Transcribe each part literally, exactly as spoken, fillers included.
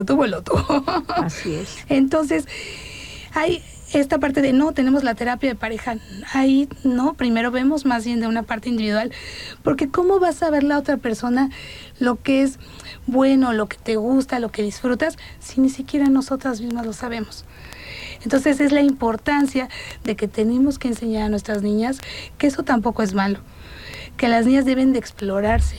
tuvo, lo tuvo. Así es. Entonces, hay esta parte de no, tenemos la terapia de pareja. Ahí no, primero vemos más bien de una parte individual, porque ¿cómo vas a ver la otra persona lo que es bueno, lo que te gusta, lo que disfrutas, si ni siquiera nosotras mismas lo sabemos? Entonces es la importancia de que tenemos que enseñar a nuestras niñas que eso tampoco es malo, que las niñas deben de explorarse.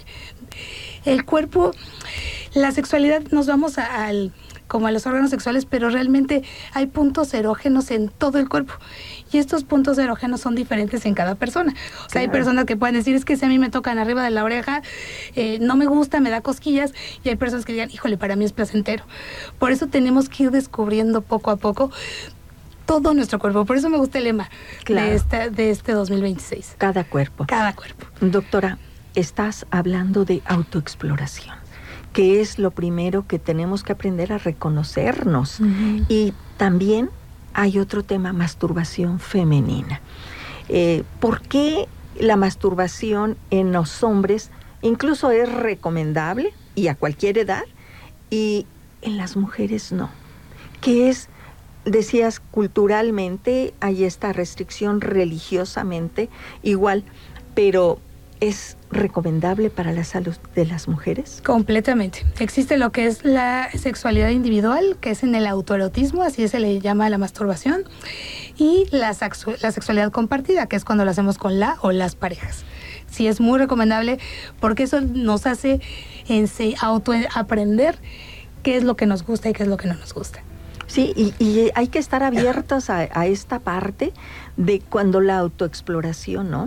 El cuerpo, la sexualidad, nos vamos a, al, como a los órganos sexuales, pero realmente hay puntos erógenos en todo el cuerpo. Y estos puntos erógenos son diferentes en cada persona. O sea, claro, hay personas que pueden decir, es que si a mí me tocan arriba de la oreja, eh, no me gusta, me da cosquillas. Y hay personas que digan, híjole, para mí es placentero. Por eso tenemos que ir descubriendo poco a poco todo nuestro cuerpo. Por eso me gusta el lema, claro, de, este, de este dos mil veintiséis. Cada cuerpo. Cada cuerpo. Doctora, estás hablando de autoexploración, que es lo primero que tenemos que aprender a reconocernos. Uh-huh. Y también hay otro tema, masturbación femenina. Eh, ¿Por qué la masturbación en los hombres incluso es recomendable y a cualquier edad, y en las mujeres no? ¿Qué es? Decías, culturalmente hay esta restricción, religiosamente igual, pero ¿es recomendable para la salud de las mujeres? Completamente. Existe lo que es la sexualidad individual, que es en el autoerotismo, así se le llama a la masturbación, y la, sexu- la sexualidad compartida, que es cuando lo hacemos con la o las parejas. Sí, es muy recomendable porque eso nos hace ense- autoaprender qué es lo que nos gusta y qué es lo que no nos gusta. Sí, y, y hay que estar abiertos a, a esta parte de cuando la autoexploración, ¿no?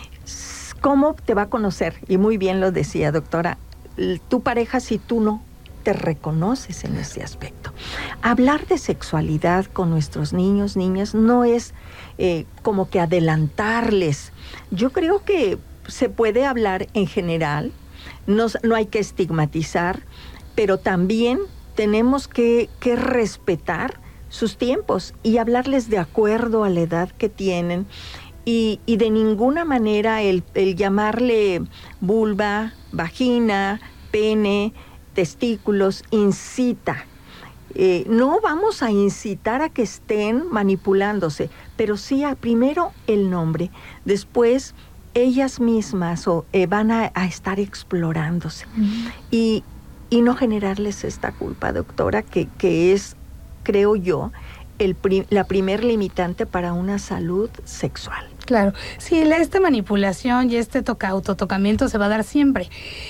¿Cómo te va a conocer? Y muy bien lo decía, doctora, tu pareja si tú no te reconoces en ese aspecto. Hablar de sexualidad con nuestros niños, niñas, no es eh, como que adelantarles. Yo creo que se puede hablar en general, no, no hay que estigmatizar, pero también tenemos que, que respetar sus tiempos y hablarles de acuerdo a la edad que tienen. Y, y de ninguna manera el, el llamarle vulva, vagina, pene, testículos, incita. Eh, no vamos a incitar a que estén manipulándose, pero sí a primero el nombre, después ellas mismas o, eh, van a, a estar explorándose. Uh-huh. Y, y no generarles esta culpa, doctora, que, que es, creo yo, el pri- la primer limitante para una salud sexual. Claro, sí, la, esta manipulación y este toca, autotocamiento se va a dar siempre.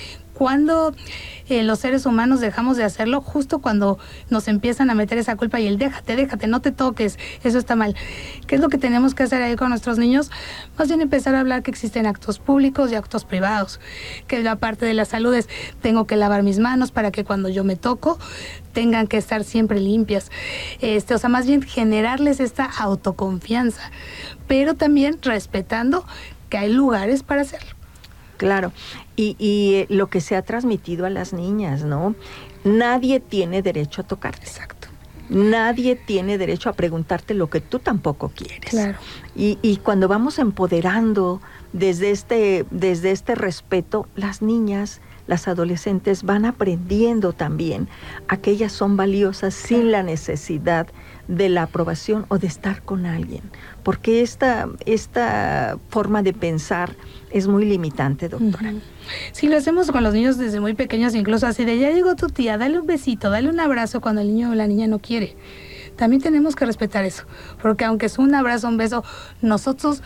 Cuando eh, los seres humanos dejamos de hacerlo, justo cuando nos empiezan a meter esa culpa y el déjate, déjate, no te toques, eso está mal. ¿Qué es lo que tenemos que hacer ahí con nuestros niños? Más bien empezar a hablar que existen actos públicos y actos privados, que la parte de la salud es, tengo que lavar mis manos para que cuando yo me toco tengan que estar siempre limpias. Este, o sea, más bien generarles esta autoconfianza, pero también respetando que hay lugares para hacerlo. Claro, y, y eh, lo que se ha transmitido a las niñas, ¿no? Nadie tiene derecho a tocarte. Exacto. Nadie tiene derecho a preguntarte lo que tú tampoco quieres. Claro. Y, y cuando vamos empoderando desde este, desde este respeto, las niñas, las adolescentes van aprendiendo también a que ellas son valiosas, claro, sin la necesidad de la aprobación o de estar con alguien. Porque esta, esta forma de pensar es muy limitante, doctora. Uh-huh. Sí, lo hacemos con los niños desde muy pequeños, incluso así de, ya llegó tu tía, dale un besito, dale un abrazo cuando el niño o la niña no quiere. También tenemos que respetar eso, porque aunque es un abrazo, un beso, nosotros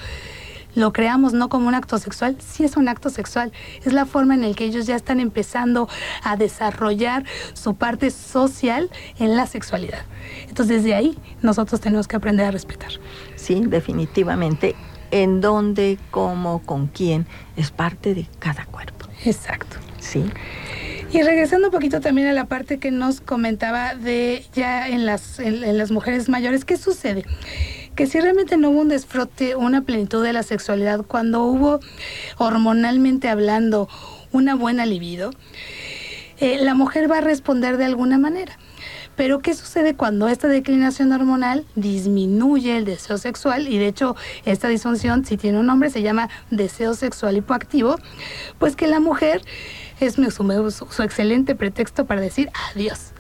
lo creamos no como un acto sexual, sí es un acto sexual, es la forma en la que ellos ya están empezando a desarrollar su parte social en la sexualidad. Entonces desde ahí nosotros tenemos que aprender a respetar. Sí, definitivamente. En dónde, cómo, con quién, es parte de cada cuerpo. Exacto. Sí. Y regresando un poquito también a la parte que nos comentaba de ya en las, en, en las mujeres mayores, ¿qué sucede? Que si realmente no hubo un disfrute, una plenitud de la sexualidad, cuando hubo hormonalmente hablando una buena libido, eh, la mujer va a responder de alguna manera. Pero ¿qué sucede cuando esta declinación hormonal disminuye el deseo sexual? Y de hecho, esta disfunción, si tiene un nombre, se llama deseo sexual hipoactivo. Pues que la mujer es su, su, su excelente pretexto para decir adiós.